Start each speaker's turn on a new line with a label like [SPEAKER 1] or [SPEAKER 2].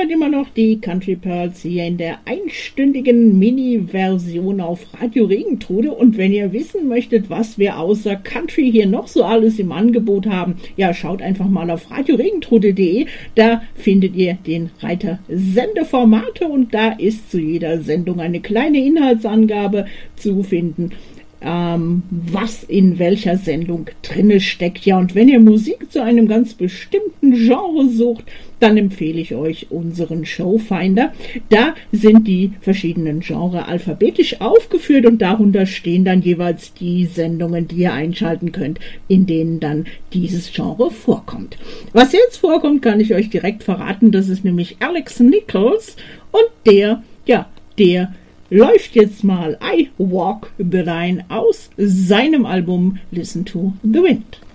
[SPEAKER 1] hört immer noch die Country Pearls hier in der einstündigen Mini-Version auf Radio Regentrude. Und wenn ihr wissen möchtet, was wir außer Country hier noch so alles im Angebot haben, ja, schaut einfach mal auf radioregentrude.de. Da findet ihr den Reiter Sendeformate und da ist zu jeder Sendung eine kleine Inhaltsangabe zu finden, was in welcher Sendung drinne steckt. Ja, und wenn ihr Musik zu einem ganz bestimmten Genre sucht, dann empfehle ich euch unseren Showfinder. Da sind die verschiedenen Genres alphabetisch aufgeführt und darunter stehen dann jeweils die Sendungen, die ihr einschalten könnt, in denen dann dieses Genre vorkommt. Was jetzt vorkommt, kann ich euch direkt verraten. Das ist nämlich Alex Nichols und der läuft jetzt mal I Walk the Line aus seinem Album Listen to the Wind.